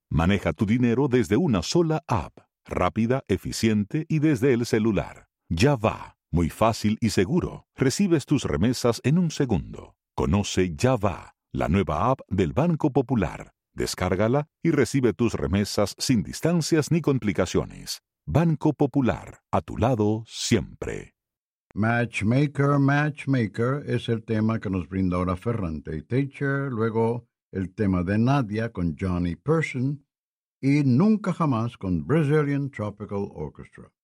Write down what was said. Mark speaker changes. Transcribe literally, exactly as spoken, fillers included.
Speaker 1: Maneja tu dinero desde una sola app, rápida, eficiente y desde el celular. Ya va, muy fácil y seguro. Recibes tus remesas en un segundo. Conoce Ya va, la nueva app del Banco Popular. Descárgala y recibe tus remesas sin distancias ni complicaciones. Banco Popular, a tu lado siempre.
Speaker 2: Matchmaker, Matchmaker es el tema que nos brinda ahora Ferrante y Teacher, luego el tema de Nadia con Johnny Person y Nunca Jamás con Brazilian Tropical Orchestra.